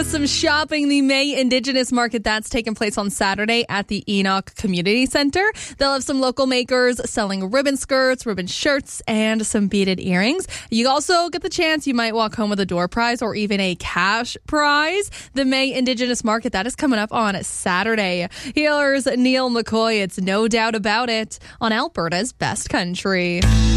some shopping. The May Indigenous Market that's taking place on Saturday at the Enoch Community Center. They'll have some local makers selling ribbon skirts, ribbon shirts, and some beaded earrings. You also get the chance you might walk home with a door prize or even a cash prize. The May Indigenous Market that is coming up on Saturday. Here's Neil McCoy. It's No Doubt About It on Alberta's Best Country.